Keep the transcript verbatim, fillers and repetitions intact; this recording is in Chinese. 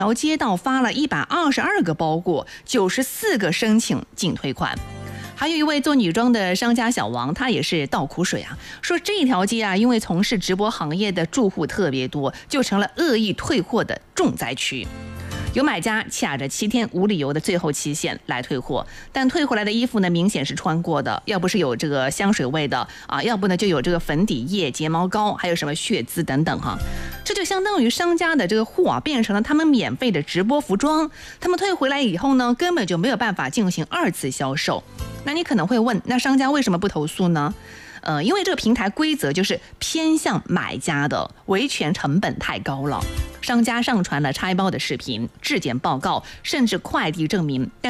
条街道发了一百二十二个包裹，九十四个申请仅退款。还有一位做女装的商家小王，他也是倒苦水啊，说这一条街啊，因为从事直播行业的住户特别多，就成了恶意退货的重灾区。有买家卡着七天无理由的最后期限来退货，但退回来的衣服呢，明显是穿过的，要不是有这个香水味的啊，要不呢就有这个粉底液、睫毛膏，还有什么血渍等等哈。这就相当于商家的这个货啊，变成了他们免费的直播服装，他们退回来以后呢，根本就没有办法进行二次销售。那你可能会问，那商家为什么不投诉呢？呃，因为这个平台规则就是偏向买家的，维权成本太高了。商家上传了拆包的视频、质检报告，甚至快递证明，但